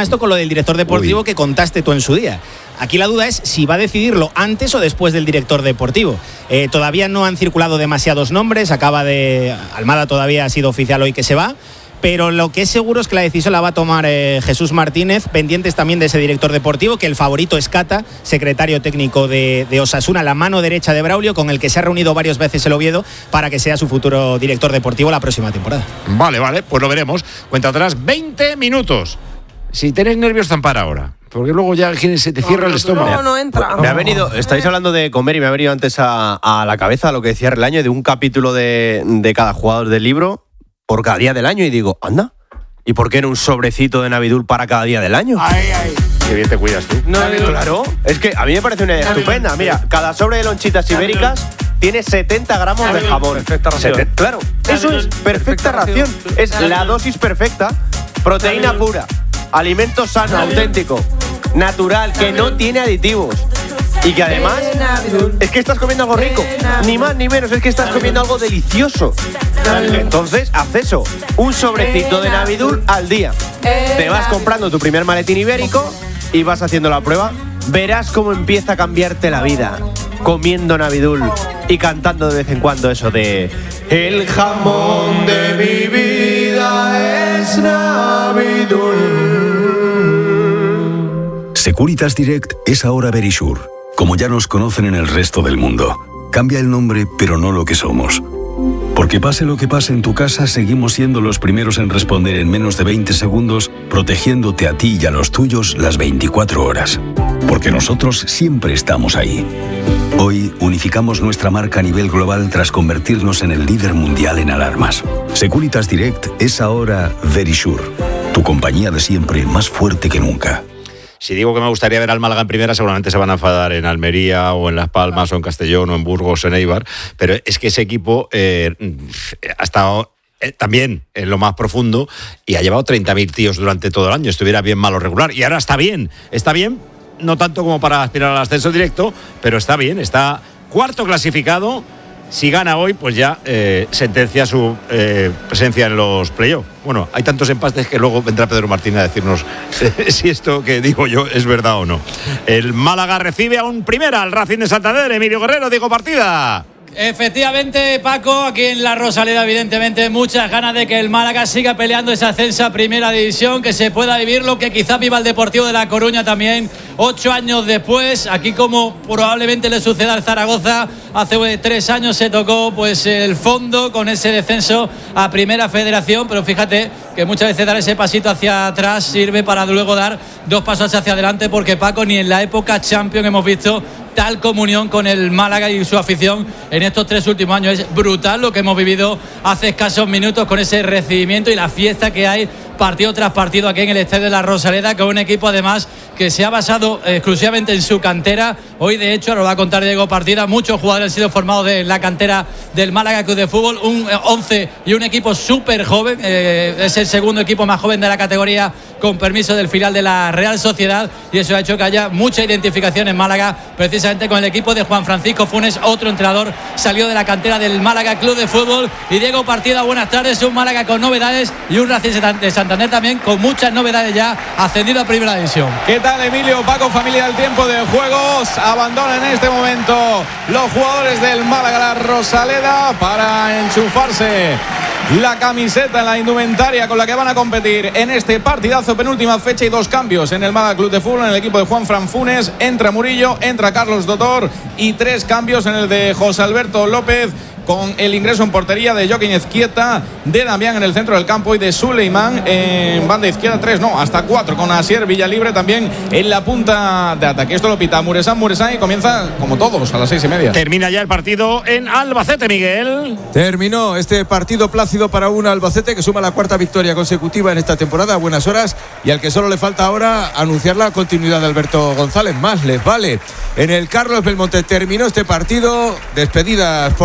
esto con lo del director deportivo que contaste tú en su día. Aquí la duda es si va a decidirlo antes o después del director deportivo. Todavía no han circulado demasiados nombres, Almada todavía ha sido oficial hoy que se va, pero lo que es seguro es que la decisión la va a tomar Jesús Martínez, pendientes también de ese director deportivo, que el favorito es Cata, secretario técnico de Osasuna, la mano derecha de Braulio, con el que se ha reunido varias veces el Oviedo para que sea su futuro director deportivo la próxima temporada. Vale, pues lo veremos. Cuenta atrás, 20 minutos. Si tenés nervios, zampar ahora, porque luego ya se te cierra el estómago. No entra. Me ha venido, estáis hablando de comer y me ha venido antes a la cabeza lo que decía Relaño de un capítulo de cada jugador del libro por cada día del año, y digo, anda, ¿y por qué no un sobrecito de Navidul para cada día del año? Ay. Qué bien te cuidas tú. No, claro, es que a mí me parece una idea estupenda. Mira, cada sobre de lonchitas ibéricas tiene 70 gramos de jamón. Perfecta ración. Claro, eso es perfecta ración. Es la dosis perfecta, proteína pura, alimento sano, auténtico, natural, que no tiene aditivos. Y que además es que estás comiendo algo rico, ni más ni menos, es que estás comiendo algo delicioso. Entonces, haz eso, un sobrecito de Navidul al día. Te vas comprando tu primer maletín ibérico y vas haciendo la prueba. Verás cómo empieza a cambiarte la vida comiendo Navidul y cantando de vez en cuando eso de el jamón de mi vida es Navidul. Securitas Direct es ahora Verisure, como ya nos conocen en el resto del mundo. Cambia el nombre, pero no lo que somos. Porque pase lo que pase en tu casa, seguimos siendo los primeros en responder en menos de 20 segundos, protegiéndote a ti y a los tuyos las 24 horas. Porque nosotros siempre estamos ahí. Hoy unificamos nuestra marca a nivel global tras convertirnos en el líder mundial en alarmas. Securitas Direct es ahora Verisure, tu compañía de siempre más fuerte que nunca. Si digo que me gustaría ver al Málaga en primera, seguramente se van a enfadar en Almería o en Las Palmas o en Castellón o en Burgos o en Eibar, pero es que ese equipo ha estado también en lo más profundo y ha llevado 30.000 tíos durante todo el año. Estuviera bien, mal o regular, y ahora está bien, no tanto como para aspirar al ascenso directo, pero está bien, está cuarto clasificado. Si gana hoy, pues ya sentencia su presencia en los playoffs. Bueno, hay tantos empates que luego vendrá Pedro Martín a decirnos si esto que digo yo es verdad o no. El Málaga recibe a un primera, al Racing de Santander. Emilio Guerrero, Diego Partida. Efectivamente, Paco, aquí en la Rosaleda, evidentemente, muchas ganas de que el Málaga siga peleando esa ascenso a primera división, que se pueda vivir lo que quizá viva el Deportivo de La Coruña también, 8 años después, aquí como probablemente le suceda al Zaragoza. Hace 3 años se tocó pues el fondo con ese descenso a Primera Federación, pero fíjate que muchas veces dar ese pasito hacia atrás sirve para luego dar 2 pasos hacia adelante, porque Paco, ni en la época Champions hemos visto tal comunión con el Málaga y su afición en estos 3 últimos años. Es brutal lo que hemos vivido hace escasos minutos con ese recibimiento y la fiesta que hay partido tras partido aquí en el Estadio de la Rosaleda, con un equipo además que se ha basado exclusivamente en su cantera. Hoy, de hecho, lo va a contar Diego Partida, muchos jugadores han sido formados de la cantera del Málaga Club de Fútbol, un 11 y un equipo súper joven, es el segundo equipo más joven de la categoría con permiso del filial de la Real Sociedad, y eso ha hecho que haya mucha identificación en Málaga precisamente con el equipo de Juan Francisco Funes. Otro entrenador salió de la cantera del Málaga Club de Fútbol. Y Diego Partida, buenas tardes. Un Málaga con novedades y un Racing de Santander también con muchas novedades, ya ascendido a Primera División. ¿Qué tal, Emilio? Paco, familia del tiempo de juegos. Abandonan en este momento los jugadores del Málaga la Rosaleda para enchufarse la camiseta en la indumentaria con la que van a competir en este partidazo, penúltima fecha, y 2 cambios en el Málaga Club de Fútbol. En el equipo de Juan Fran Funes entra Murillo, entra Carlos Dotor, y 3 cambios en el de José Alberto López, con el ingreso en portería de Joaquín Izquieta, de Damián en el centro del campo y de Suleiman en banda izquierda. hasta 4 con Asier Villalibre también en la punta de ataque. Esto lo pita Muresan y comienza como todos a las 6:30. Termina ya el partido en Albacete, Miguel. Terminó este partido plácido para un Albacete que suma la 4ª victoria consecutiva en esta temporada a buenas horas, y al que solo le falta ahora anunciar la continuidad de Alberto González. Más les vale. En el Carlos Belmonte terminó este partido, despedidas por doquier.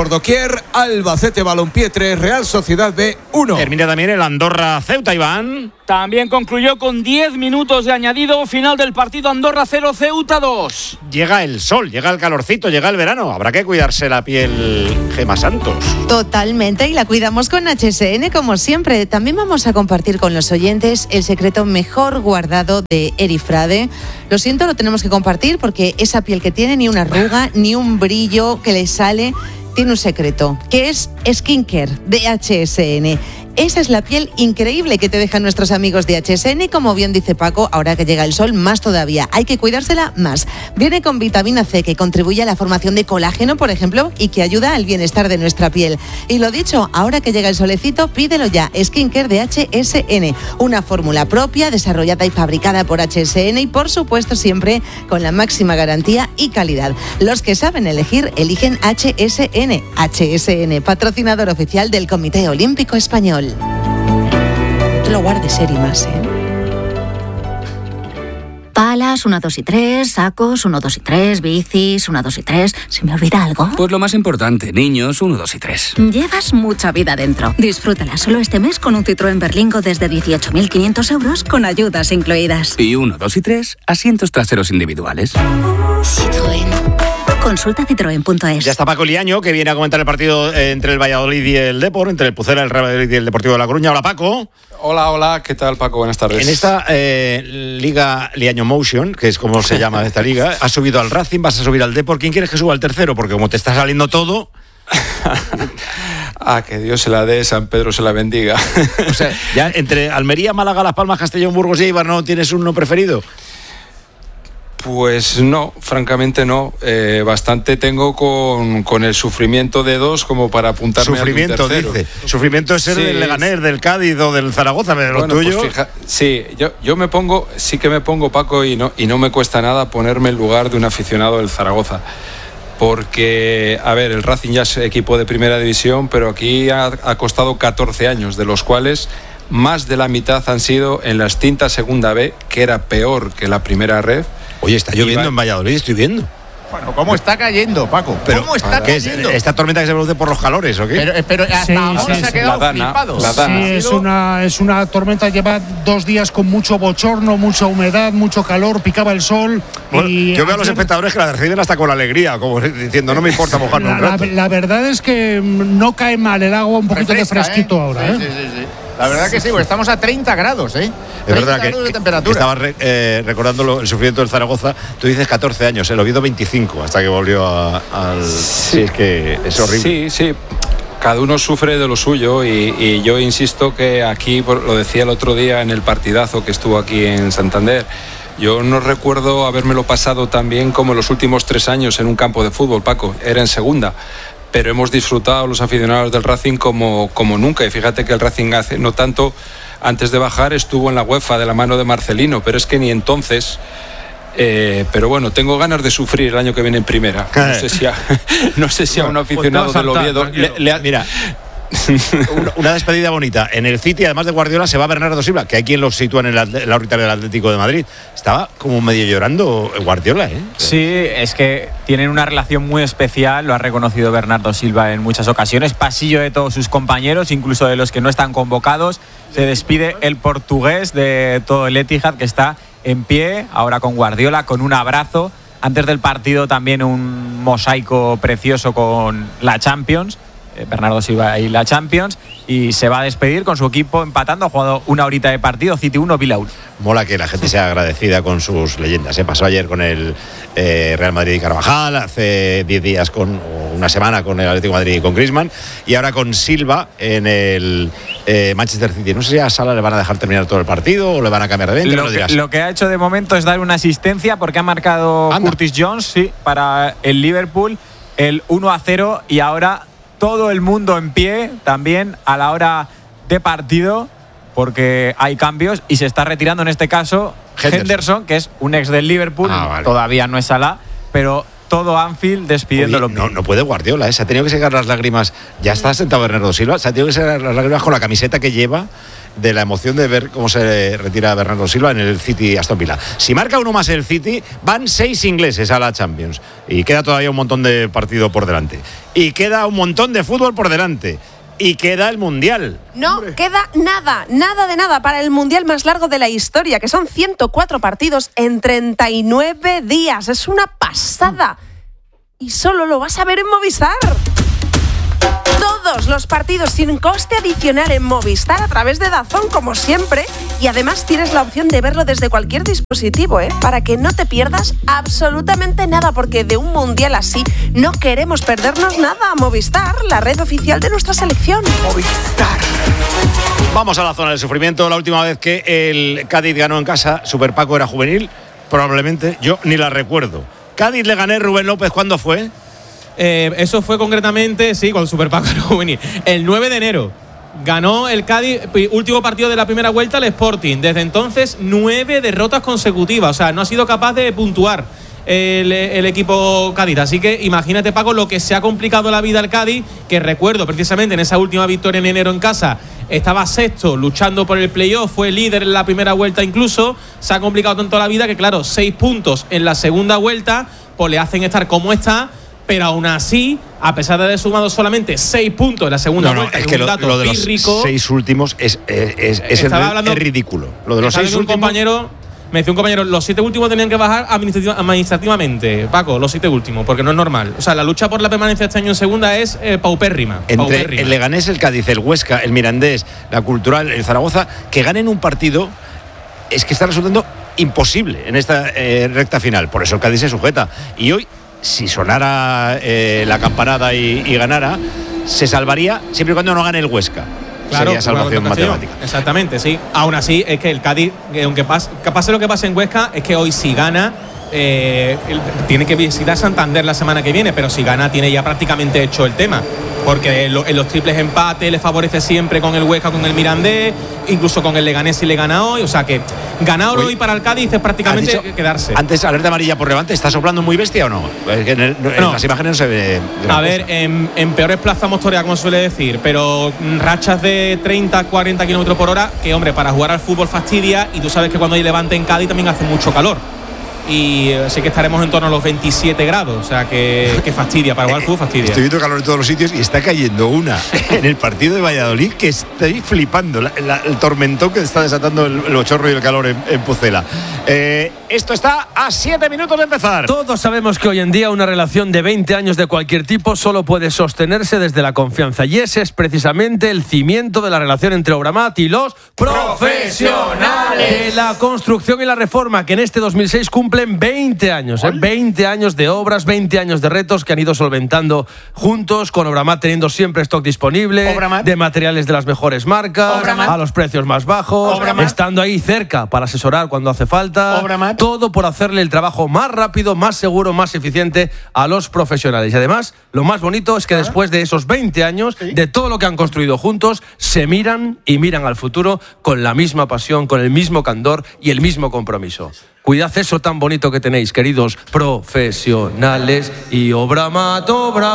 Inter, Albacete Balompié 3, Real Sociedad B 1. Termina también el Andorra Ceuta, Iván. También concluyó con 10 minutos de añadido. Final del partido, Andorra 0, Ceuta 2. Llega el sol, llega el calorcito, llega el verano. Habrá que cuidarse la piel, Gemma Santos. Totalmente, y la cuidamos con HSN como siempre. También vamos a compartir con los oyentes el secreto mejor guardado de Eri Frade. Lo siento, lo tenemos que compartir porque esa piel que tiene ni una arruga, ni un brillo que le sale, tiene un secreto, que es skincare de HSN. Esa es la piel increíble que te dejan nuestros amigos de HSN y, como bien dice Paco, ahora que llega el sol, más todavía. Hay que cuidársela más. Viene con vitamina C, que contribuye a la formación de colágeno, por ejemplo, y que ayuda al bienestar de nuestra piel. Y lo dicho, ahora que llega el solecito, pídelo ya. Skincare de HSN. Una fórmula propia, desarrollada y fabricada por HSN y, por supuesto, siempre con la máxima garantía y calidad. Los que saben elegir, eligen HSN. HSN, patrocinador oficial del Comité Olímpico Español. No te lo guardes, Eri, más, ¿eh? Palas, 1, 2 y 3, sacos, 1, 2 y 3, bicis, 1, 2 y 3. ¿Se me olvida algo? Pues lo más importante, niños, 1, 2 y 3. Llevas mucha vida dentro. Disfrútala solo este mes con un Citroën Berlingo desde 18.500 euros con ayudas incluidas. Y 1, 2 y 3, asientos traseros individuales. Citroën. Consulta citroen.es. Ya está Paco Liaño, que viene a comentar el partido entre el Valladolid y el Depor, entre el Pucela, el Real Madrid y el Deportivo de La Coruña. Hola, Paco. Hola, ¿qué tal, Paco? Buenas tardes. En esta Liga Liaño Motion, que es como se llama esta liga, has subido al Racing, vas a subir al Depor. ¿Quién quieres que suba al tercero? Porque como te está saliendo todo... Que Dios se la dé, San Pedro se la bendiga. O sea, ya entre Almería, Málaga, Las Palmas, Castellón, Burgos y Eibar, ¿no tienes uno preferido? Pues no, francamente no. Bastante tengo con el sufrimiento de dos como para apuntarme al tercero. Dice. Sufrimiento es ser del Leganés, del Cádiz o del Zaragoza, pero lo tuyo... Pues sí, yo me pongo, Paco, y no me cuesta nada ponerme en lugar de un aficionado del Zaragoza. Porque, a ver, el Racing ya es equipo de primera división, pero aquí ha costado 14 años, de los cuales más de la mitad han sido en la extinta segunda B, que era peor que la primera red. Oye, está lloviendo en Valladolid, estoy viendo. Bueno, ¿cómo está cayendo, Paco? ¿Cómo está cayendo? ¿Esta tormenta que se produce por los calores o qué? Pero hasta ahora se ha quedado flipado. Sí, es una tormenta, lleva 2 días con mucho bochorno, mucha humedad, mucho calor, picaba el sol. Bueno, yo veo a los espectadores que la reciben hasta con alegría, como diciendo, no me importa mojarme un rato. La verdad es que no cae mal el agua, un poquito refresca, de fresquito ahora. Sí. La verdad que sí, pues estamos a 30 grados, ¿eh? Es verdad que de temperatura. Estaba recordando el sufrimiento del Zaragoza. Tú dices 14 años, el Oviedo 25, hasta que volvió al... Sí, es que es horrible. Sí. Cada uno sufre de lo suyo y yo insisto que aquí, lo decía el otro día en el partidazo que estuvo aquí en Santander, yo no recuerdo habérmelo pasado tan bien como en los últimos 3 años en un campo de fútbol, Paco. Era en segunda. Pero hemos disfrutado los aficionados del Racing como nunca. Y fíjate que el Racing hace no tanto, antes de bajar estuvo en la UEFA de la mano de Marcelino, pero es que ni entonces. Pero bueno, tengo ganas de sufrir el año que viene en primera. No sé si a un aficionado del Oviedo Mira, una despedida bonita. En el City, además de Guardiola, se va Bernardo Silva, que hay quien lo sitúa en la órbita del Atlético de Madrid. Estaba como medio llorando Guardiola, ¿eh? Sí, es que tienen una relación muy especial, lo ha reconocido Bernardo Silva en muchas ocasiones. Pasillo de todos sus compañeros, incluso de los que no están convocados. Se despide el portugués de todo el Etihad, que está en pie, ahora con Guardiola, con un abrazo. Antes del partido también un mosaico precioso con la Champions. Bernardo Silva y la Champions, y se va a despedir con su equipo empatando. Ha jugado 1 horita de partido, City 1, Villa 1. Mola que la gente sea agradecida con sus leyendas. Pasó ayer con el Real Madrid y Carvajal, hace 10 días una semana con el Atlético de Madrid y con Griezmann, y ahora con Silva en el Manchester City. No sé si a Salah le van a dejar terminar todo el partido o le van a cambiar de 20. Lo que ha hecho de momento es dar una asistencia porque ha marcado Curtis Jones para el Liverpool el 1-0, y ahora todo el mundo en pie también a la hora de partido, porque hay cambios y se está retirando en este caso Henderson, que es un ex del Liverpool. Vale. Todavía no es Salah, pero todo Anfield despidiéndolo. Oye, no puede Guardiola, se ha tenido que secar las lágrimas. Ya está sentado Bernardo Silva, se ha tenido que secar las lágrimas con la camiseta que lleva. de la emoción de ver cómo se retira Bernardo Silva en el City Aston Villa. Si marca uno más el City, van 6 ingleses a la Champions. Y queda todavía un montón de partido por delante. Y queda un montón de fútbol por delante. Y queda el Mundial. No queda nada de nada para el Mundial más largo de la historia, que son 104 partidos en 39 días. Es una pasada. Y solo lo vas a ver en Movistar. Todos los partidos sin coste adicional en Movistar a través de DAZN, como siempre. Y además tienes la opción de verlo desde cualquier dispositivo, para que no te pierdas absolutamente nada, porque de un mundial así no queremos perdernos nada. Movistar, la red oficial de nuestra selección. Movistar. Vamos a la zona del sufrimiento. La última vez que el Cádiz ganó en casa, Super Paco era juvenil, probablemente yo ni la recuerdo. Cádiz le gané, Rubén López, ¿cuándo fue? Eso fue concretamente, sí, con Super Paco era juvenil. El 9 de enero ganó el Cádiz, último partido de la primera vuelta, el Sporting. Desde entonces, 9 derrotas consecutivas. O sea, no ha sido capaz de puntuar el equipo Cádiz. Así que imagínate, Paco, lo que se ha complicado la vida al Cádiz, que recuerdo precisamente en esa última victoria en enero en casa, estaba sexto, luchando por el playoff, fue líder en la primera vuelta incluso. Se ha complicado tanto la vida que, claro, 6 puntos en la segunda vuelta, pues le hacen estar como está. Pero aún así, a pesar de haber sumado solamente 6 puntos en la segunda vuelta, es que lo de los 6 últimos es ridículo. Lo de los 6 últimos. Me decía un compañero, los 7 últimos tenían que bajar administrativamente, Paco, los 7 últimos, porque no es normal. O sea, la lucha por la permanencia este año en segunda es paupérrima. Entre el Leganés, el Cádiz, el Huesca, el Mirandés, la Cultural, el Zaragoza, que ganen un partido, es que está resultando imposible en esta recta final. Por eso el Cádiz se sujeta. Y hoy, si sonara la campanada y ganara, se salvaría siempre y cuando no gane el Huesca. Claro, sería salvación matemática. Exactamente, sí. Aún así, es que el Cádiz, aunque pase lo que pase en Huesca, es que hoy si gana, tiene que visitar Santander la semana que viene, pero si gana tiene ya prácticamente hecho el tema. Porque en los triples empates le favorece siempre con el Huesca, con el Mirandés, incluso con el Leganés si le gana hoy. O sea que ganar hoy para el Cádiz es prácticamente quedarse. Antes, alerta amarilla por Levante, ¿está soplando muy bestia o no? Es que en las imágenes no se ve. A ver, en peores plazas motorias, como suele decir, pero rachas de 30, 40 kilómetros por hora, que hombre, para jugar al fútbol fastidia, y tú sabes que cuando hay Levante en Cádiz también hace mucho calor. Y sí que estaremos en torno a los 27 grados, o sea que fastidia, para jugar al fútbol fastidia. Estoy viendo calor en todos los sitios y está cayendo una en el partido de Valladolid que estoy flipando, el tormentón que está desatando el bochorno y el calor en Pucela. Esto está a 7 minutos de empezar. Todos sabemos que hoy en día una relación de 20 años de cualquier tipo solo puede sostenerse desde la confianza, y ese es precisamente el cimiento de la relación entre Obramat y los profesionales de la construcción y la reforma, que en este 2006 cumplen 20 años, 20 años de obras, 20 años de retos que han ido solventando juntos, con Obramat teniendo siempre stock disponible, de materiales de las mejores marcas, a los precios más bajos, estando ahí cerca para asesorar cuando hace falta, todo por hacerle el trabajo más rápido, más seguro, más eficiente a los profesionales. Y además, lo más bonito es que después de esos 20 años, de todo lo que han construido juntos, se miran y miran al futuro con la misma pasión, con el mismo candor y el mismo compromiso. Cuidad eso tan bonito que tenéis, queridos profesionales. Y Obramat.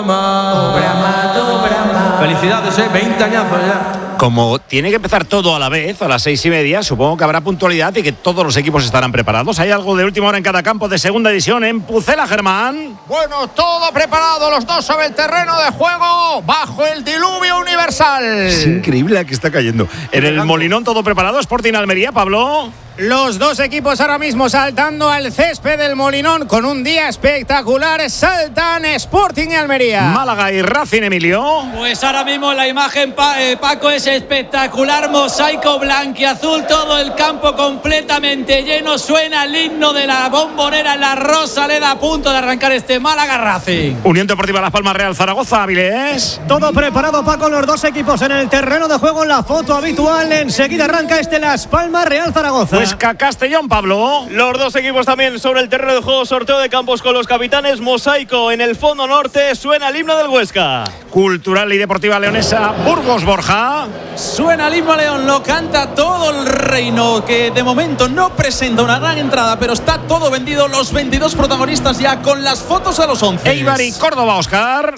Felicidades, 20 añazos ya. Como tiene que empezar todo a la vez, a las 6:30, supongo que habrá puntualidad y que todos los equipos estarán preparados. ¿Hay algo de última hora en cada campo de segunda división en Pucela, Germán? Bueno, todo preparado, los dos sobre el terreno de juego, bajo el diluvio universal. Es increíble la que está cayendo. En el Molinón todo preparado, Sporting Almería, Pablo. Los dos equipos ahora mismo saltando al césped del Molinón con un día espectacular. Saltan Sporting y Almería. Málaga y Racing, Emilio. Pues ahora mismo la imagen, Paco, es espectacular. Mosaico blanquiazul, todo el campo completamente lleno. Suena el himno de la Bombonera en la Rosaleda, a punto de arrancar este Málaga Racing. Unión Deportiva Las Palmas, Real Zaragoza, Avilés. Todo preparado, Paco, los dos equipos en el terreno de juego, en la foto habitual. Enseguida arranca Las Palmas, Real Zaragoza. Huesca, Castellón, Pablo. Los dos equipos también sobre el terreno de juego, sorteo de campos con los capitanes. Mosaico en el fondo norte, suena el himno del Huesca. Cultural y Deportiva Leonesa, Burgos, Borja. Suena el himno León, lo canta todo el reino, que de momento no presenta una gran entrada, pero está todo vendido, los 22 protagonistas ya con las fotos a los 11. Eibar y Córdoba, Óscar.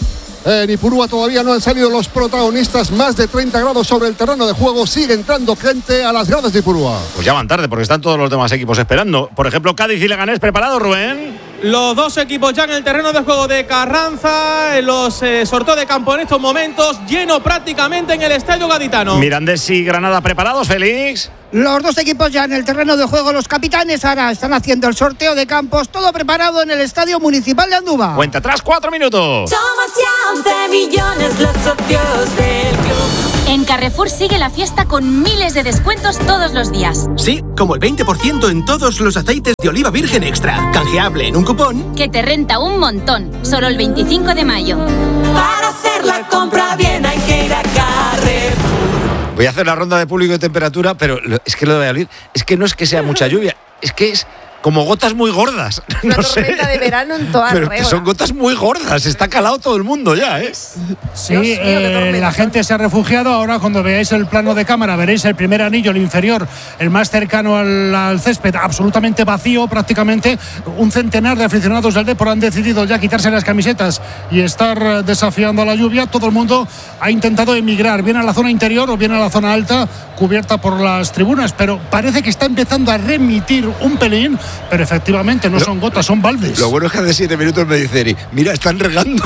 En Ipurúa todavía no han salido los protagonistas. Más de 30 grados sobre el terreno de juego. Sigue entrando gente a las gradas de Ipurúa. Pues ya van tarde porque están todos los demás equipos esperando. Por ejemplo, Cádiz y Leganés. ¿Preparado, Rubén? Los dos equipos ya en el terreno de juego de Carranza. Los sorteos de campo en estos momentos. Lleno prácticamente en el estadio gaditano. Mirandés y Granada preparados, Félix. Los dos equipos ya en el terreno de juego. Los capitanes ahora están haciendo el sorteo de campos. Todo preparado en el Estadio Municipal de Andúba. Cuenta atrás, 4 minutos. Somos ya 11 millones los socios del club. En Carrefour sigue la fiesta con miles de descuentos todos los días. Sí, como el 20% en todos los aceites de oliva virgen extra. Canjeable en un cupón. Que te renta un montón. Solo el 25 de mayo. Para hacer la compra bien hay que ir a Carrefour. Voy a hacer la ronda de público de temperatura, pero es que lo de Valladolid, es que no es que sea mucha lluvia, es que es como gotas muy gordas. Una tormenta de verano en toda pero regla. son gotas muy gordas, está calado todo el mundo ya, ¿eh? Sí, la gente se ha refugiado. Ahora cuando veáis el plano de cámara veréis el primer anillo, el inferior, el más cercano al césped, absolutamente vacío prácticamente. Un centenar de aficionados del Depor han decidido ya quitarse las camisetas y estar desafiando a la lluvia. Todo el mundo ha intentado emigrar, bien a la zona interior o bien a la zona alta, cubierta por las tribunas, pero parece que está empezando a remitir un pelín. Pero efectivamente no son gotas, son baldes. Lo bueno es que hace 7 minutos me dice Eri, mira, están regando.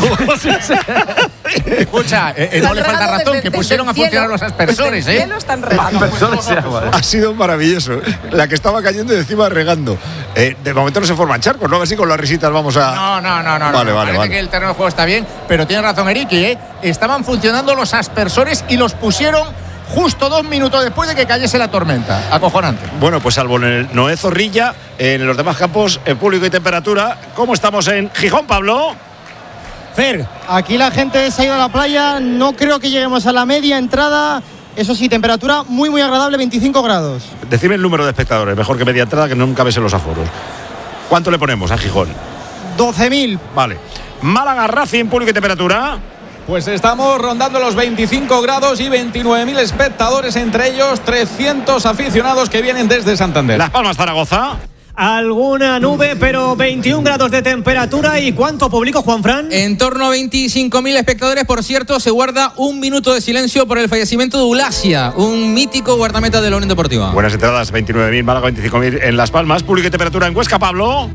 Escucha, no le falta razón, que pusieron a funcionar los aspersores, ¿eh? Están regando. Ha sido maravilloso. La que estaba cayendo y encima regando. De momento no se forman charcos, ¿no? A ver si con las risitas vamos a... No. Vale. Parece que el terreno de juego está bien, pero tiene razón Eriki, ¿eh? Estaban funcionando los aspersores y los pusieron justo 2 minutos después de que cayese la tormenta. Acojonante. Bueno, pues salvo en el Noé Zorrilla, en los demás campos, en público y temperatura. ¿Cómo estamos en Gijón, Pablo? Fer, aquí la gente se ha ido a la playa. No creo que lleguemos a la media entrada. Eso sí, temperatura muy, muy agradable, 25 grados. Decime el número de espectadores, mejor que media entrada, que nunca ves en los aforos. ¿Cuánto le ponemos a Gijón? 12.000. Vale. Málaga, Racing, público y temperatura. Pues estamos rondando los 25 grados y 29.000 espectadores, entre ellos 300 aficionados que vienen desde Santander. Las Palmas, Zaragoza. Alguna nube, pero 21 grados de temperatura. ¿Y cuánto público, Juanfran? En torno a 25.000 espectadores. Por cierto, se guarda un minuto de silencio por el fallecimiento de Ulasia, un mítico guardameta de la Unión Deportiva. Buenas entradas, 29.000, Málaga 25.000 en Las Palmas. Público y temperatura en Huesca, Pablo.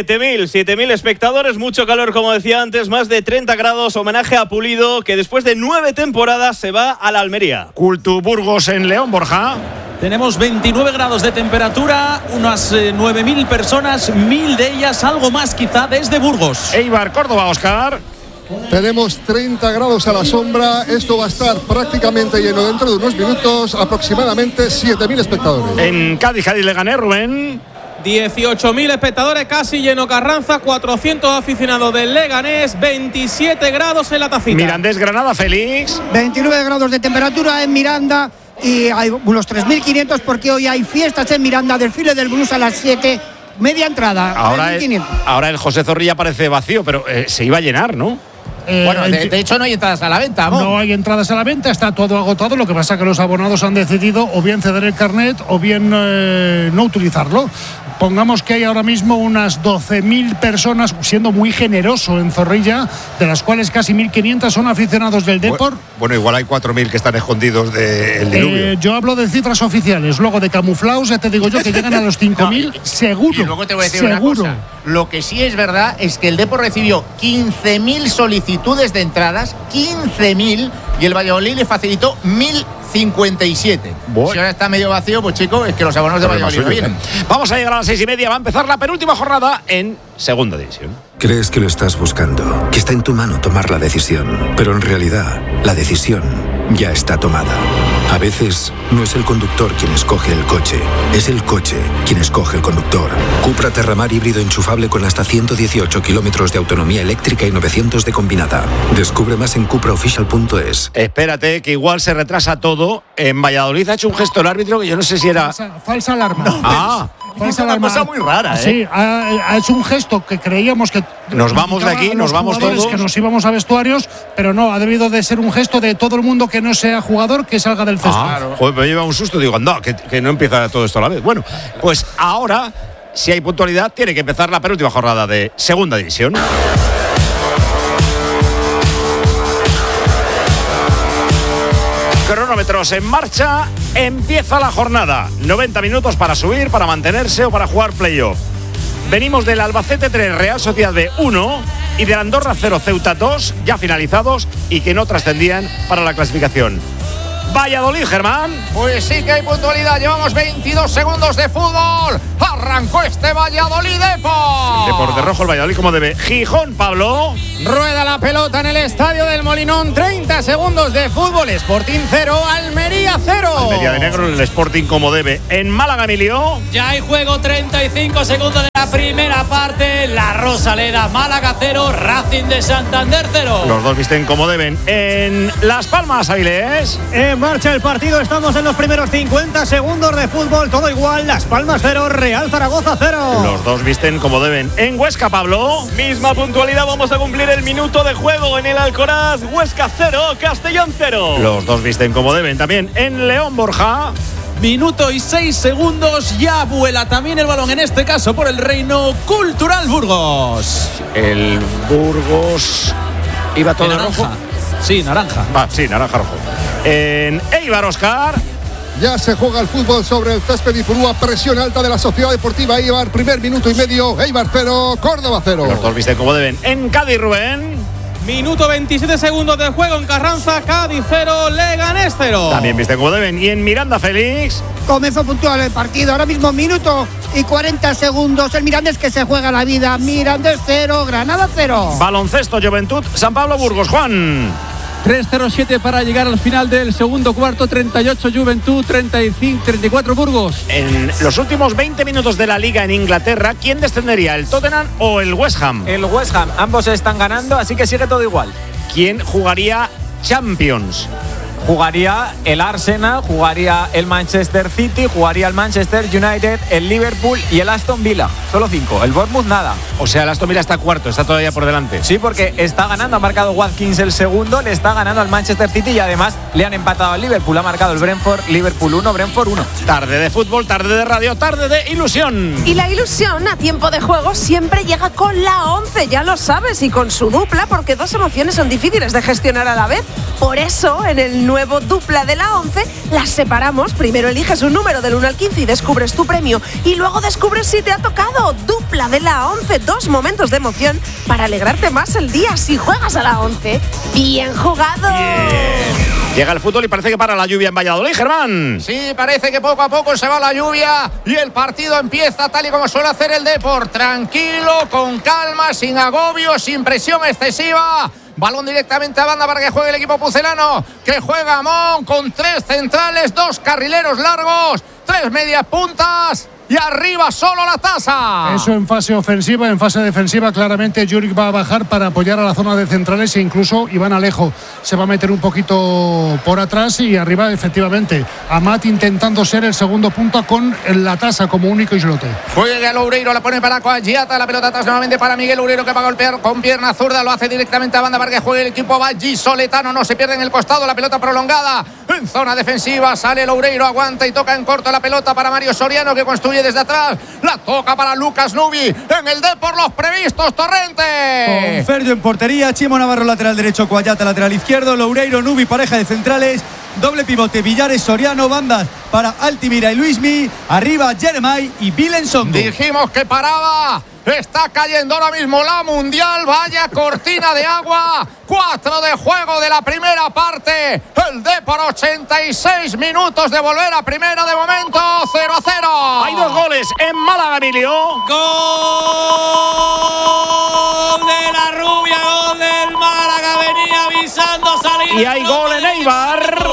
7.000 espectadores, mucho calor, como decía antes, más de 30 grados. Homenaje a Pulido, que después de 9 temporadas se va a la Almería. Cultu Burgos en León, Borja. Tenemos 29 grados de temperatura, unas 9.000 personas, 1.000 de ellas, algo más quizá, desde Burgos. Eibar, Córdoba, Óscar. Tenemos 30 grados a la sombra. Esto va a estar prácticamente lleno dentro de unos minutos. Aproximadamente 7.000 espectadores. En Cádiz, Leganés, Rubén. 18.000 espectadores, casi lleno Carranza, 400 aficionados del Leganés, 27 grados en la Tacita. Mirandés, Granada, Félix. 29 grados de temperatura en Miranda. Y hay unos 3.500 porque hoy hay fiestas en Miranda, desfile del blues a las 7, media entrada. Ahora el José Zorrilla parece vacío, pero se iba a llenar, ¿no? Bueno, de hecho no hay entradas a la venta, ¿no? No hay entradas a la venta, está todo agotado. Lo que pasa es que los abonados han decidido o bien ceder el carnet o bien no utilizarlo. Pongamos que hay ahora mismo unas 12.000 personas, siendo muy generoso en Zorrilla, de las cuales casi 1.500 son aficionados del Depor. Bueno, igual hay 4.000 que están escondidos del diluvio. Yo hablo de cifras oficiales, luego de camuflados, ya te digo yo que llegan a los 5.000 seguro. Y luego te voy a decir una cosa. Lo que sí es verdad es que el Depor recibió 15.000 solicitudes de entradas, 15.000, y el Valladolid le facilitó 1.057. Si ahora está medio vacío, pues chicos, es que los abonados de Valladolid no vienen. Vamos a llegar a las 6:30, va a empezar la penúltima jornada en Segunda División. Crees que lo estás buscando, que está en tu mano tomar la decisión, pero en realidad la decisión ya está tomada. A veces no es el conductor quien escoge el coche, es el coche quien escoge el conductor. Cupra Terramar híbrido enchufable con hasta 118 kilómetros de autonomía eléctrica y 900 de combinada. Descubre más en cupraofficial.es. Espérate, que igual se retrasa todo. En Valladolid ha hecho un gesto el árbitro que yo no sé si era... Falsa alarma. Es una cosa muy rara, ¿eh? Sí, ha hecho un gesto que creíamos que... Nos vamos de aquí, nos vamos todos. Que nos íbamos a vestuarios, pero no, ha debido de ser un gesto de todo el mundo que no sea jugador, que salga del césped. Joder, me lleva un susto, digo, anda, que no empieza todo esto a la vez. Bueno, pues ahora, si hay puntualidad, tiene que empezar la penúltima jornada de Segunda División. Cronómetros en marcha, empieza la jornada. 90 minutos para subir, para mantenerse o para jugar playoff. Venimos del Albacete 3, Real Sociedad B 1 y del Andorra 0, Ceuta 2, ya finalizados y que no trascendían para la clasificación. Valladolid, Germán. Pues sí que hay puntualidad. Llevamos 22 segundos de fútbol. Arrancó este Valladolid Depor. Depor de rojo, el Valladolid como debe. Gijón, Pablo. Rueda la pelota en el estadio del Molinón. 30 segundos de fútbol. Sporting 0, Almería 0. Almería de negro, el Sporting como debe. En Málaga, Emilio. Ya hay juego, 35 segundos de la primera parte. La Rosaleda, Málaga 0, Racing de Santander 0. Los dos visten como deben. En Las Palmas, Avilés. En marcha el partido, estamos en los primeros 50 segundos de fútbol, todo igual. Las Palmas 0, Real Zaragoza 0. Los dos visten como deben. En Huesca, Pablo. Misma puntualidad, vamos a cumplir el minuto de juego en el Alcoraz. Huesca 0, Castellón 0. Los dos visten como deben. También en León, Borja. Minuto y 6 segundos, ya vuela también el balón, en este caso por el Reino Cultural Burgos. El Burgos iba todo rojo. Sí, naranja. Sí, naranja rojo. En Eibar, Oscar. Ya se juega el fútbol sobre el césped y Purúa, presión alta de la Sociedad Deportiva Eibar, primer minuto y medio, Eibar 0, Córdoba 0. Los dos visten como deben. En Cádiz, Rubén. Minuto 27 segundos de juego en Carranza, Cádiz 0, Leganés 0. También viste como deben. Y en Miranda, Félix. Comenzó puntual el partido, ahora mismo minuto y 40 segundos. El Mirandés que se juega la vida. Mirandés 0, Granada 0. Baloncesto, Juventud, San Pablo, Burgos. Juan. 3:07 para llegar al final del segundo cuarto. 38 Juventud, 34 Burgos. En los últimos 20 minutos de la Liga en Inglaterra, ¿quién descendería? ¿El Tottenham o el West Ham? El West Ham, ambos están ganando, así que sigue todo igual. ¿Quién jugaría Champions? Jugaría el Arsenal, jugaría el Manchester City, jugaría el Manchester United, el Liverpool y el Aston Villa. Solo 5. El Bournemouth nada. O sea, el Aston Villa está cuarto, está todavía por delante. Sí, porque está ganando, ha marcado Watkins el segundo, le está ganando al Manchester City y además le han empatado al Liverpool. Ha marcado el Brentford, Liverpool 1, Brentford 1. Tarde de fútbol, tarde de radio, tarde de ilusión. Y la ilusión a tiempo de juego siempre llega con la 11, ya lo sabes, y con su dupla, porque dos emociones son difíciles de gestionar a la vez. Por eso, en el nuevo dupla de la 11, las separamos. Primero eliges un número del 1 al 15 y descubres tu premio. Y luego descubres si te ha tocado. Dupla de la 11, dos momentos de emoción para alegrarte más el día si juegas a la 11. ¡Bien jugado! Bien. Llega el fútbol y parece que para la lluvia en Valladolid, Germán. Sí, parece que poco a poco se va la lluvia y el partido empieza tal y como suele hacer el Depor. Tranquilo, con calma, sin agobio, sin presión excesiva. Balón directamente a banda para que juegue el equipo pucelano, que juega Amón con 3 centrales, 2 carrileros largos, 3 medias puntas y arriba solo la tasa. Eso en fase ofensiva. En fase defensiva claramente Juric va a bajar para apoyar a la zona de centrales e incluso Iván Alejo se va a meter un poquito por atrás y arriba efectivamente Amat intentando ser el segundo punta con la tasa como único islote. Juega Loureiro, la pone para Coagiata, la pelota atrás nuevamente para Miguel Loureiro, que va a golpear con pierna zurda, lo hace directamente a banda para que juegue el equipo vallisoletano, no se pierde en el costado, la pelota prolongada en zona defensiva, sale Loureiro, aguanta y toca en corto la pelota para Mario Soriano, que construye desde atrás, la toca para Lucas Nubi, en el Depor los previstos, Torrente. Con Ferdio en portería, Chimo Navarro lateral derecho, Coagiata lateral izquierdo, Loureiro, Nubi pareja de centrales, doble pivote, Villares, Soriano, bandas para Altimira y Luismi, arriba Jeremai y Vilensongo. Dijimos que paraba. Está cayendo ahora mismo la Mundial. Vaya cortina de agua. 4 de juego de la primera parte. El Depor, 86 minutos de volver a primera de momento. 0-0. Hay 2 goles en Málaga, Emilio. Gol de la Rubia, gol del Málaga. Venía avisando salir. Y hay gol en Eibar.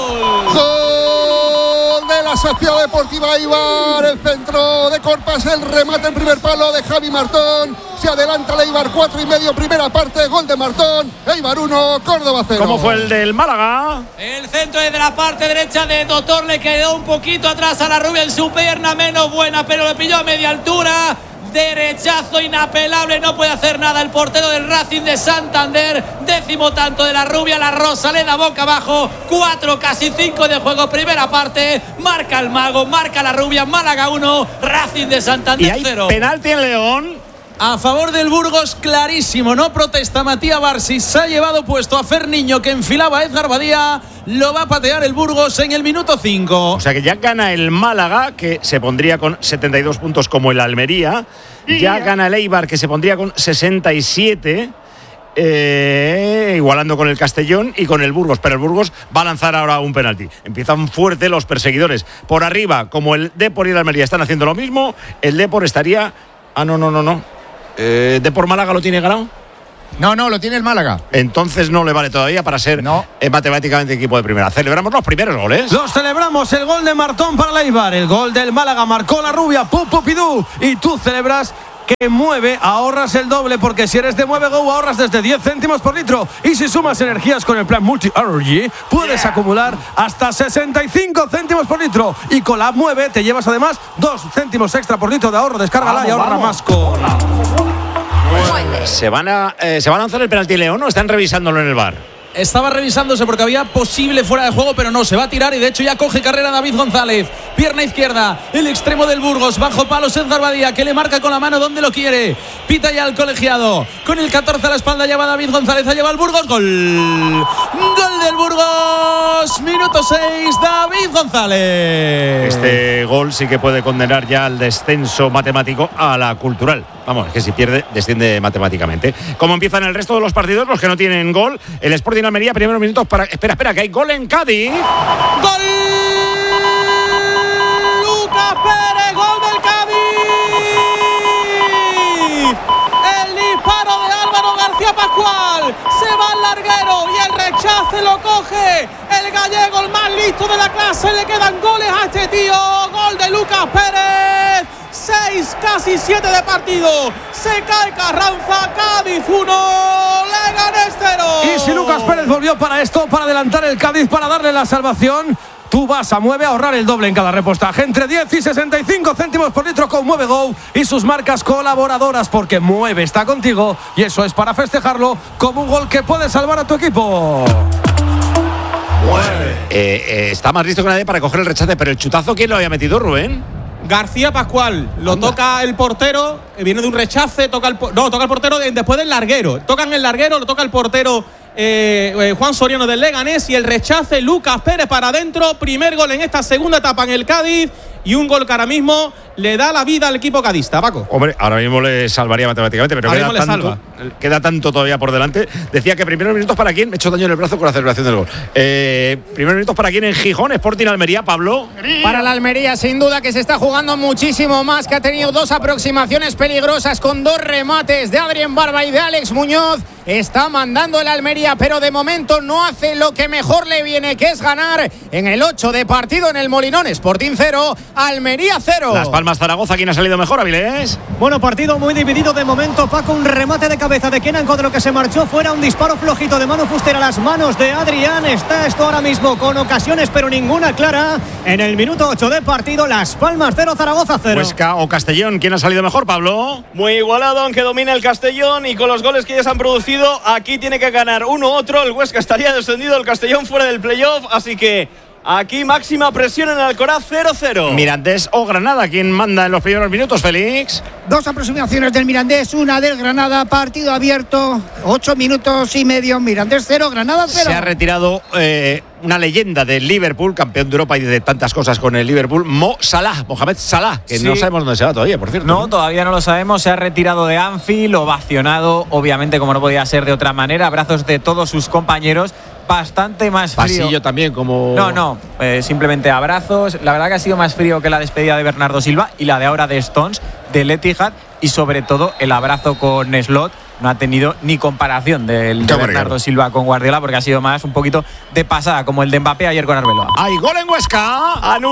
Gol de la Sociedad Deportiva Eibar. El centro de Corpas, el remate en primer palo de Javi Martón. Se adelanta el Eibar, 4,5, primera parte, gol de Martón. Eibar 1, Córdoba 0. ¿Cómo fue el del Málaga? El centro desde la parte derecha de Doctor, le quedó un poquito atrás a la Rubia en su pierna menos buena, pero le pilló a media altura. Derechazo inapelable, no puede hacer nada el portero del Racing de Santander. 10º tanto de la Rubia, la Rosaleda boca abajo. 4, casi 5 de juego, primera parte. Marca el Mago, marca la Rubia. Málaga 1, Racing de Santander 0. ¿Y hay penalti en León? A favor del Burgos, clarísimo. No protesta Matías Barsi. Se ha llevado puesto a Ferniño, que enfilaba a Edgar Badía. Lo va a patear el Burgos en el minuto 5. O sea que ya gana el Málaga, que se pondría con 72 puntos como el Almería. Ya gana el Eibar, que se pondría con 67. Igualando con el Castellón y con el Burgos, pero el Burgos va a lanzar ahora un penalti. Empiezan fuerte los perseguidores. Por arriba, como el Depor y el Almería están haciendo lo mismo, el Depor estaría... no. ¿Depor Málaga lo tiene ganado? No, lo tiene el Málaga. Entonces no le vale todavía para ser matemáticamente equipo de primera. Celebramos los primeros goles. Los celebramos, el gol de Martón para el Eibar, el gol del Málaga marcó la rubia Pupo Pidú, y tú celebras que Mueve, ahorras el doble, porque si eres de Mueve Go ahorras desde 10 céntimos por litro, y si sumas energías con el plan Multi Energy puedes acumular hasta 65 céntimos por litro, y con la Mueve te llevas además 2 céntimos extra por litro de ahorro. Descárgala y ahorra más con... ¿Se van a lanzar el penalti León o están revisándolo en el VAR? Estaba revisándose porque había posible fuera de juego, pero no, se va a tirar y de hecho ya coge carrera David González. Pierna izquierda, el extremo del Burgos, bajo palos Edgar Badía, que le marca con la mano donde lo quiere. Pita ya el colegiado. Con el 14 a la espalda ya va David González, ha llevado el Burgos. Gol. Gol del Burgos. Minuto 6, David González. Este gol sí que puede condenar ya al descenso matemático a la Cultural. Vamos, es que si pierde, desciende matemáticamente. ¿Cómo empiezan el resto de los partidos? Los que no tienen gol. El Sporting Almería, primeros minutos para... Espera, que hay gol en Cádiz. ¡Gol! ¡Lucas Pérez! ¡Gol del Cádiz! El disparo de Álvaro García Pascual. Se va al larguero y el rechace lo coge el gallego, el más listo de la clase. Le quedan goles a este tío. Gol de Lucas Pérez. 6, casi 7 de partido. Se cae Carranza. Cádiz 1, Leganés 0. Y si Lucas Pérez volvió para esto, para adelantar el Cádiz, para darle la salvación, tú vas a Mueve a ahorrar el doble en cada repostaje, entre 10 y 65 céntimos por litro con Mueve Go y sus marcas colaboradoras, porque Mueve está contigo y eso es para festejarlo como un gol que puede salvar a tu equipo. Está más listo que nadie para coger el rechace, pero el chutazo, ¿quién lo había metido, Rubén? García Pascual, lo toca el portero, viene de un rechace, toca el portero después del larguero. Tocan el larguero, lo toca el portero Juan Soriano del Leganés, y el rechace Lucas Pérez para adentro. Primer gol en esta segunda etapa en el Cádiz, y un gol que ahora mismo le da la vida al equipo cadista, Paco. Hombre, ahora mismo le salvaría matemáticamente, pero queda tanto todavía por delante. Decía que primeros minutos para quién, me he hecho daño en el brazo con la celebración del gol. Primeros minutos para quién en Gijón, Sporting Almería, Pablo. Para la Almería, sin duda, que se está jugando muchísimo más, que ha tenido 2 aproximaciones peligrosas con 2 remates de Adrián Barba y de Alex Muñoz. Está mandando el Almería, pero de momento no hace lo que mejor le viene, que es ganar en el 8 de partido en el Molinón. Sporting 0, Almería 0. Las Palmas Zaragoza, ¿quién ha salido mejor, Avilés? Bueno, partido muy dividido de momento, Paco. Un remate de cabeza de Kenan contra lo que se marchó fuera, un disparo flojito de Manu Fuster a las manos de Adrián. Está esto ahora mismo con ocasiones, pero ninguna clara. En el minuto 8 de partido, Las Palmas 0, Zaragoza 0. Huesca o Castellón, ¿quién ha salido mejor, Pablo? Muy igualado, aunque domina el Castellón, y con los goles que ya se han producido, aquí tiene que ganar uno u otro. El Huesca estaría descendido, el Castellón fuera del playoff, así que aquí máxima presión en Alcoraz, 0-0. Mirandés o Granada, ¿quién manda en los primeros minutos, Félix? 2 aproximaciones del Mirandés, una del Granada, partido abierto, 8 minutos y medio, Mirandés 0, Granada 0. Se ha retirado una leyenda del Liverpool, campeón de Europa y de tantas cosas con el Liverpool, Mohamed Salah, que no sabemos dónde se va todavía, por cierto. No, todavía no lo sabemos. Se ha retirado de Anfield, ovacionado, obviamente, como no podía ser de otra manera, abrazos de todos sus compañeros. Bastante más frío. Pasillo también, como... No, simplemente abrazos. La verdad que ha sido más frío que la despedida de Bernardo Silva y la de ahora de Stones, del Etihad, y sobre todo el abrazo con Slot. No ha tenido ni comparación del de Bernardo Silva con Guardiola, porque ha sido más un poquito de pasada, como el de Mbappé ayer con Arbeloa. ¡Hay gol en Huesca!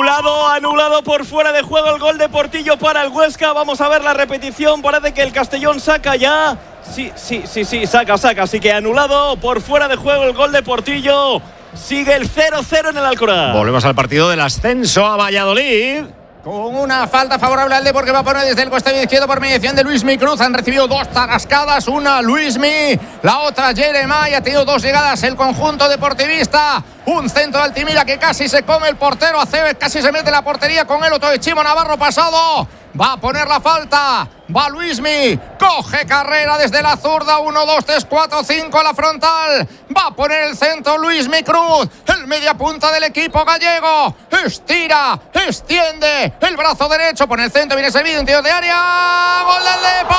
Anulado por fuera de juego el gol de Portillo para el Huesca. Vamos a ver la repetición. Parece que el Castellón saca ya. Sí, saca. Así que anulado por fuera de juego el gol de Portillo. Sigue el 0-0 en el Alcoraz. Volvemos al partido del ascenso a Valladolid. Con una falta favorable al Depor, que va a poner desde el costado izquierdo por mediación de Luismi Cruz. Han recibido 2 tarascadas, una Luismi, la otra Jeremai. Ha tenido 2 llegadas el conjunto deportivista. Un centro de Altimira que casi se come el portero. Aceves casi se mete en la portería con el Otoechimo Navarro pasado Va a poner la falta. Va Luismi. Coge carrera desde la zurda. 1, 2, 3, 4, 5 a la frontal. Va a poner el centro Luismi Cruz. El media punta del equipo gallego. Estira, extiende el brazo derecho. Pone el centro, viene servido, interior de área. ¡Gol del Depor!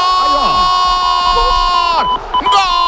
¡Gol!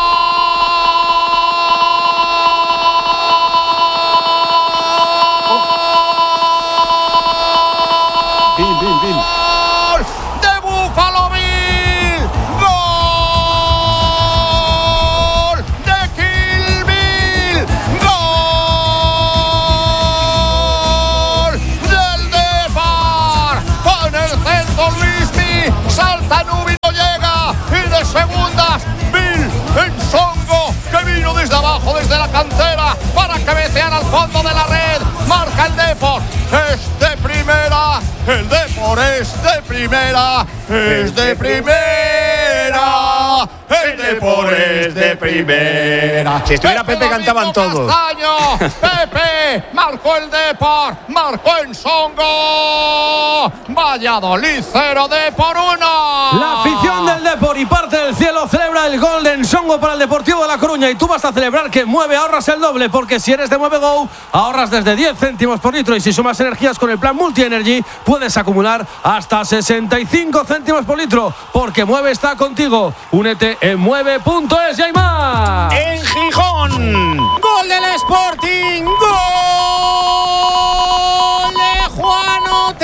Desde la cantera para cabecear al fondo de la red. Marca el Depor. Es de primera. El Depor es de primera. Es de primera. El Depor es de primera. Si estuviera Pepe cantaban todos. Castaño. Pepe marcó el Depor. Marcó en Songo. Valladolid 0, Depor 1. La afición del Depor y parte del cielo celebra el gol de Ensongo para el Deportivo de La Coruña. Y tú vas a celebrar que Mueve ahorras el doble, porque si eres de Mueve Go ahorras desde 10 céntimos por litro, y si sumas energías con el plan Multi Energy puedes acumular hasta 65 céntimos por litro, porque Mueve está contigo. Únete en mueve.es y hay más. En Gijón, gol del Sporting, gol de Juan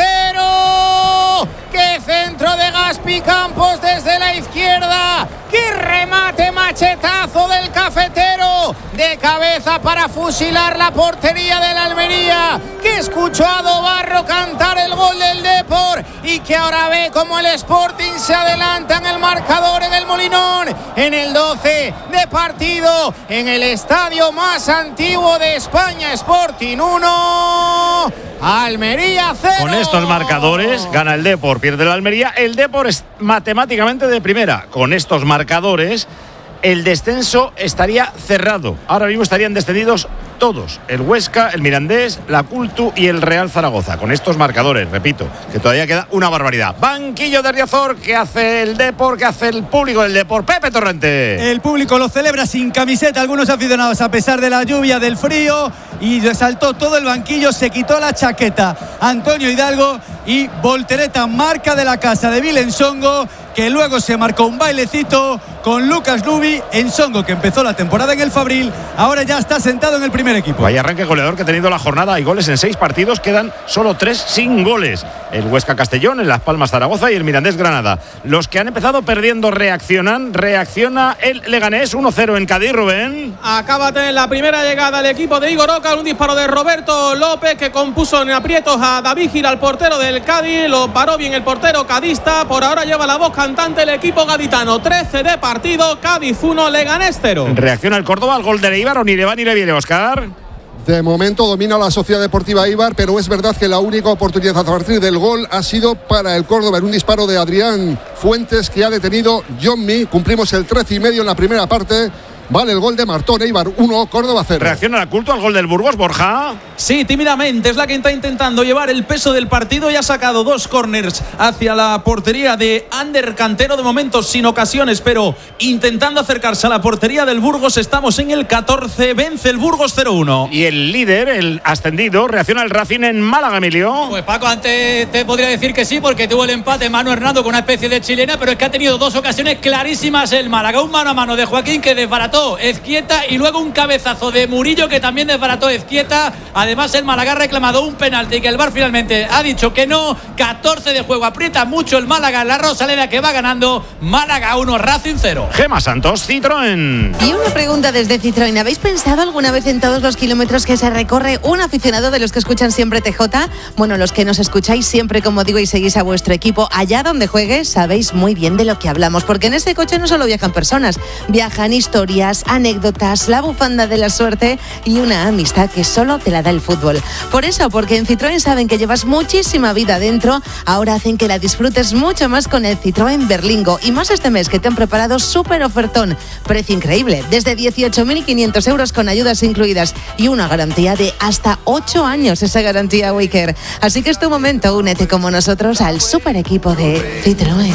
Otero. ¡Qué centro de Gaspi Campos desde la izquierda! ¡Qué remate machetazo del cafetero! De cabeza para fusilar la portería del Almería, que escuchó a Dobarro cantar el gol del Depor y que ahora ve como el Sporting se adelanta en el marcador en el Molinón, en el 12 de partido, en el estadio más antiguo de España. Sporting 1, Almería 0. con estos marcadores gana el Depor, pierde el Almería. El Depor es matemáticamente de primera. Con estos marcadores el descenso estaría cerrado. Ahora mismo estarían descendidos todos: el Huesca, el Mirandés, la Cultu y el Real Zaragoza. Con estos marcadores, repito, que todavía queda una barbaridad. Banquillo de Riazor, ¿qué hace el Depor? ¿Qué hace el público del Depor? Pepe Torrente. El público lo celebra sin camiseta, algunos aficionados, a pesar de la lluvia, del frío, y resaltó todo el banquillo, se quitó la chaqueta Antonio Hidalgo, y voltereta, marca de la casa de Vilensongo, que luego se marcó un bailecito con Lucas Lubi. Ensongo, que empezó la temporada en el Fabril, ahora ya está sentado en el primer equipo. Vaya arranque goleador que ha tenido la jornada. Hay goles en 6 partidos, quedan solo 3 sin goles. El Huesca Castellón, el Las Palmas Zaragoza y el Mirandés Granada. Los que han empezado perdiendo reacciona el Leganés 1-0 en Cádiz. Rubén. Acaba de tener la primera llegada el equipo de Igor Oca, un disparo de Roberto López que compuso en aprietos a David Gira, el portero del Cádiz. Lo paró bien el portero cadista. Por ahora lleva la voz cantante el equipo gaditano. 13 de partido, Cádiz 1, Leganés 0. Reacciona el Córdoba al gol de Eibar, o ni le va ni le viene, Óscar. De momento domina la Sociedad Deportiva Eibar, pero es verdad que la única oportunidad a partir del gol ha sido para el Córdoba, en un disparo de Adrián Fuentes que ha detenido John Mee. Cumplimos el 13,5 en la primera parte. Vale el gol de Martón. Eibar 1, Córdoba 0. ¿Reacciona la Culto al gol del Burgos, Borja? Sí, tímidamente. Es la que está intentando llevar el peso del partido y ha sacado 2 córners hacia la portería de Ander Cantero. De momento sin ocasiones, pero intentando acercarse a la portería del Burgos. Estamos en el 14. Vence el Burgos 0-1. Y el líder, el ascendido, reacciona el Racing en Málaga, Emilio. Pues Paco, antes te podría decir que sí, porque tuvo el empate Manu Hernando con una especie de chilena, pero es que ha tenido 2 ocasiones clarísimas el Málaga. Un mano a mano de Joaquín que desbarató Ezquieta, y luego un cabezazo de Murillo que también desbarató Ezquieta. Además el Málaga ha reclamado un penalti que el VAR finalmente ha dicho que no. 14 de juego, aprieta mucho el Málaga en la Rosaleda, que va ganando. Málaga 1, Racing 0. Gema Santos, Citroën. Y una pregunta desde Citroën: ¿habéis pensado alguna vez en todos los kilómetros que se recorre un aficionado de los que escuchan siempre TJ? Bueno, los que nos escucháis siempre, como digo, y seguís a vuestro equipo allá donde juegues, sabéis muy bien de lo que hablamos, porque en este coche no solo viajan personas, viajan historia, historias, anécdotas, la bufanda de la suerte y una amistad que solo te la da el fútbol. Por eso, porque en Citroën saben que llevas muchísima vida dentro, ahora hacen que la disfrutes mucho más con el Citroën Berlingo. Y más este mes, que te han preparado súper ofertón. Precio increíble, desde 18.500 euros con ayudas incluidas y una garantía de hasta 8 años, esa garantía Wicker. Así que es tu momento, únete como nosotros al super equipo de Citroën.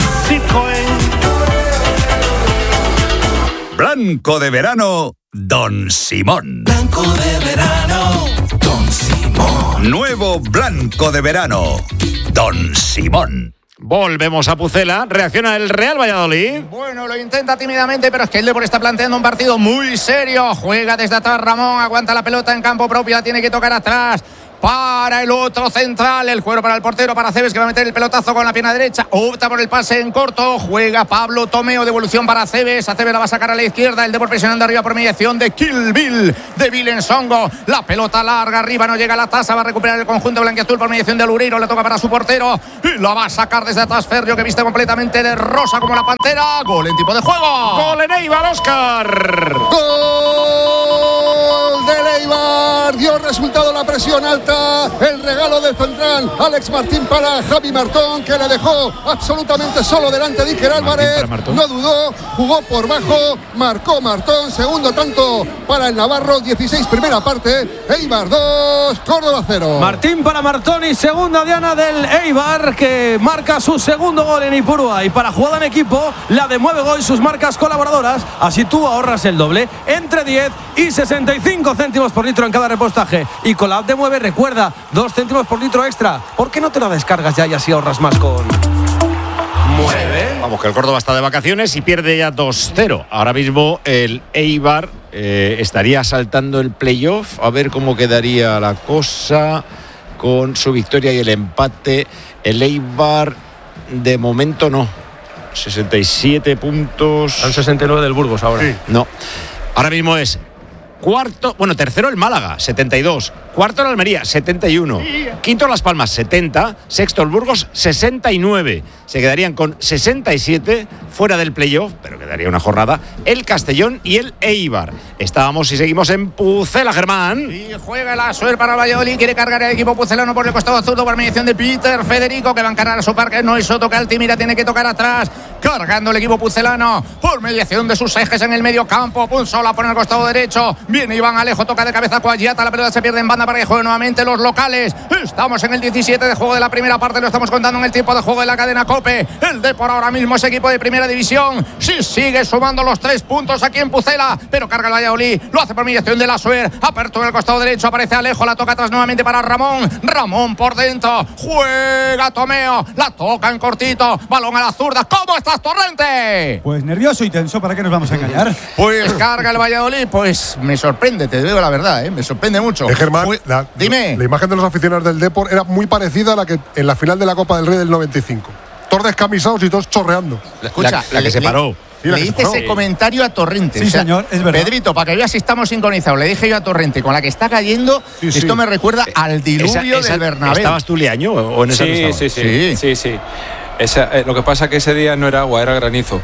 Blanco de verano, Don Simón. Blanco de verano, Don Simón. Nuevo blanco de verano, Don Simón. Volvemos a Pucela, reacciona el Real Valladolid. Bueno, lo intenta tímidamente, pero es que el Depor está planteando un partido muy serio. Juega desde atrás Ramón, aguanta la pelota en campo propio, la tiene que tocar atrás. Para el otro central, el juego para el portero, para Cebes, que va a meter el pelotazo con la pierna derecha, opta por el pase en corto, juega Pablo Tomeo, devolución para Cebes, a Cebes la va a sacar a la izquierda, el Depor presionando arriba por mediación de Kill Bill, de Vilen Songo, la pelota larga arriba, no llega a la tasa, va a recuperar el conjunto blanquiazul por mediación de Lureiro, le toca para su portero, y la va a sacar desde atrás Ferrio, que viste completamente de rosa como la pantera, gol en tiempo de juego. Gol en Eibar, Óscar. Gol de Eibar, dio resultado la presión alta. El regalo del central Alex Martín para Javi Martón, que le dejó absolutamente solo delante de Iker Álvarez. No dudó, jugó por bajo, marcó Martón, segundo tanto para el navarro, 16 primera parte, Eibar 2, Córdoba 0. Martín para Martón y segunda diana del Eibar, que marca su segundo gol en Ipurúa. Y para jugada en equipo, la de Mueve Gol, sus marcas colaboradoras. Así tú ahorras el doble, entre 10 y 65 céntimos por litro en cada repostaje. Y con la app de Mueve, recuerda, 2 céntimos por litro extra. ¿Por qué no te la descargas ya y así ahorras más con Mueve? Vamos, que el Córdoba está de vacaciones y pierde ya 2-0. Ahora mismo el Eibar estaría saltando el playoff. A ver cómo quedaría la cosa con su victoria y el empate. El Eibar de momento no. 67 puntos. Son 69 del Burgos ahora. Sí. No. Ahora mismo es tercero el Málaga, 72. Cuarto el Almería, 71. Quinto Las Palmas, 70. Sexto el Burgos, 69. Se quedarían con 67 fuera del playoff, pero quedaría una jornada el Castellón y el Eibar. Estábamos y seguimos en Pucela, Germán. Y juega la suerte para Valladolid, quiere cargar el equipo pucelano por el costado zurdo por mediación de Peter Federico, que va a encarar a su parque, no es Soto, que Altimira tiene que tocar atrás, cargando el equipo pucelano por mediación de sus ejes en el medio campo, Punsola por el costado derecho, viene Iván Alejo, toca de cabeza Coagiata, la pelota se pierde en banda para que jueguen nuevamente los locales. Estamos en el 17 de juego de la primera parte, lo estamos contando en el tiempo de juego de la cadena COPE. El Depor ahora mismo es equipo de primera división, sí sigue sumando los 3 puntos aquí en Pucela, pero carga el Valladolid, lo hace por mediación de la Suer, apertura en el costado derecho, aparece Alejo, la toca atrás nuevamente para Ramón por dentro, juega Tomeo, la toca en cortito, balón a la zurda. ¿Cómo estás, Torrente? Pues nervioso y tenso, ¿para qué nos vamos a engañar? Pues carga el Valladolid, pues me sorprende, te digo la verdad, me sorprende mucho. Germán, dime. La imagen de los aficionados del Depor era muy parecida a la que en la final de la Copa del Rey del 95. Todos descamisados y todos chorreando. Escucha, la que se paró. Le hice ese comentario a Torrente. Sí, señor, es verdad. Pedrito, para que veas si estamos sincronizados, le dije yo a Torrente, con la que está cayendo, esto me recuerda al diluvio del Bernabéu. ¿Estabas tú, Liaño, o en esa no estabas? Sí. Lo que pasa es que ese día no era agua, era granizo.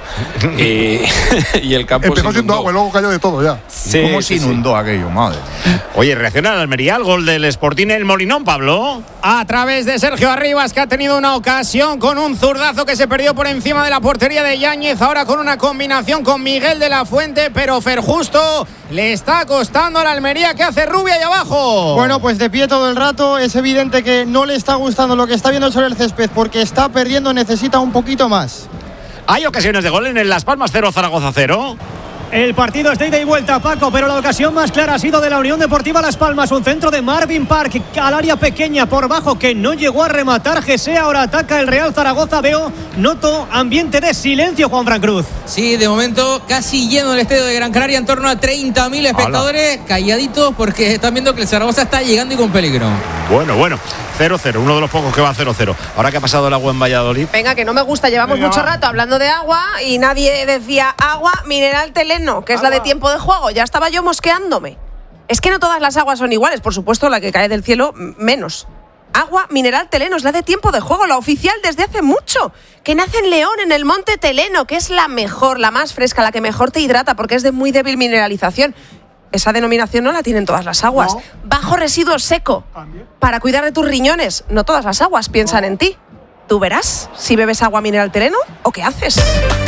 y el campo empezó siendo agua y luego cayó de todo ya. Sí, ¿cómo se inundó aquello? Madre. Oye, reacciona el Almería al gol del Sporting el Molinón, Pablo. A través de Sergio Arribas, que ha tenido una ocasión con un zurdazo que se perdió por encima de la portería de Yáñez. Ahora con una combinación con Miguel de la Fuente, pero Ferjusto le está costando a la Almería, que hace Rubia ahí abajo. Bueno, pues de pie todo el rato. Es evidente que no le está gustando lo que está viendo sobre el césped, porque está perdiendo, necesita un poquito más. Hay ocasiones de gol en el Las Palmas 0, Zaragoza 0. El partido es de ida y vuelta, Paco, pero la ocasión más clara ha sido de la Unión Deportiva Las Palmas. Un centro de Marvin Park al área pequeña por bajo que no llegó a rematar. Gese ahora ataca el Real Zaragoza. Noto ambiente de silencio, Juanfran Cruz. Sí, de momento casi lleno el estadio de Gran Canaria, en torno a 30.000 espectadores. Calladitos porque están viendo que el Zaragoza está llegando y con peligro. Bueno, 0-0, uno de los pocos que va 0-0. Ahora que ha pasado el agua en Valladolid. Venga, que no me gusta, llevamos mucho rato hablando de agua y nadie decía agua mineral Teleno, que es la de tiempo de juego. Ya estaba yo mosqueándome. Es que no todas las aguas son iguales, por supuesto, la que cae del cielo menos. Agua mineral Teleno es la de tiempo de juego, la oficial desde hace mucho, que nace en León, en el Monte Teleno, que es la mejor, la más fresca, la que mejor te hidrata porque es de muy débil mineralización. Esa denominación no la tienen todas las aguas. No. Bajo residuo seco. ¿También? Para cuidar de tus riñones. No todas las aguas piensan en ti. Tú verás si bebes agua mineral Teleno o qué haces.